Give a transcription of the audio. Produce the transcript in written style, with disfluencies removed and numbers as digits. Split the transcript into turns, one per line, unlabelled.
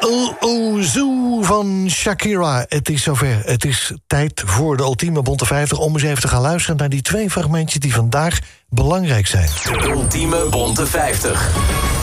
Zoo van Shakira. Het is zover. Het is tijd voor de ultieme Bonte 50... om eens even te gaan luisteren naar die 2 fragmentjes... die vandaag belangrijk zijn.
De ultieme Bonte 50.